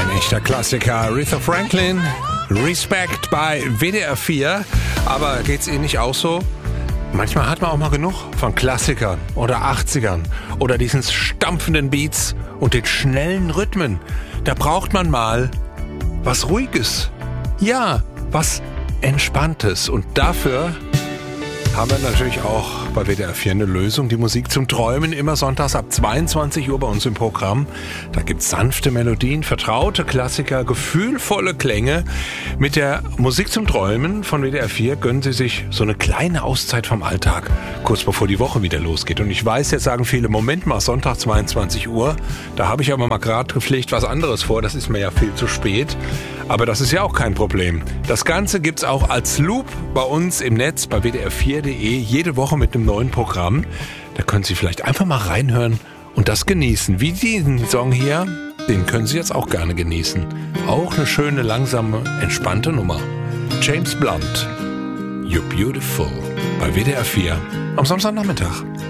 Echter Klassiker, Aretha Franklin, Respect bei WDR 4. Aber geht's Ihnen nicht auch so? Manchmal hat man auch mal genug von Klassikern oder 80ern oder diesen stampfenden Beats und den schnellen Rhythmen. Da braucht man mal was Ruhiges. Ja, was Entspanntes. Und dafür haben wir natürlich auch bei WDR 4 eine Lösung. Die Musik zum Träumen, immer sonntags ab 22 Uhr bei uns im Programm. Da gibt's sanfte Melodien, vertraute Klassiker, gefühlvolle Klänge. Mit der Musik zum Träumen von WDR 4 gönnen Sie sich so eine kleine Auszeit vom Alltag, kurz bevor die Woche wieder losgeht. Und ich weiß, jetzt sagen viele, Moment mal, Sonntag 22 Uhr, da habe ich aber mal gerade gepflegt was anderes vor, das ist mir ja viel zu spät. Aber das ist ja auch kein Problem. Das Ganze gibt's auch als Loop bei uns im Netz bei wdr4.de, jede Woche mit einem neuen Programm. Da können Sie vielleicht einfach mal reinhören und das genießen. Wie diesen Song hier, den können Sie jetzt auch gerne genießen. Auch eine schöne, langsame, entspannte Nummer. James Blunt, You're Beautiful, bei WDR 4 am Samstagnachmittag.